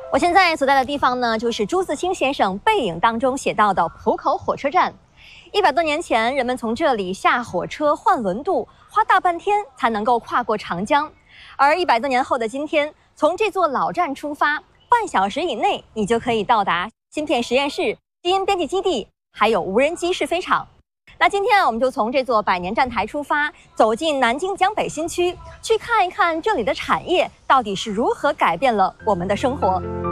我现在所在的地方呢，就是朱自清先生《背影》当中写到的浦口火车站。100多年前，人们从这里下火车换轮渡，花大半天才能够跨过长江。而100多年后的今天，从这座老站出发，半小时以内你就可以到达芯片实验室、基因编辑基地，还有无人机试飞场。那今天我们就从这座百年站台出发，走进南京江北新区，去看一看这里的产业到底是如何改变了我们的生活。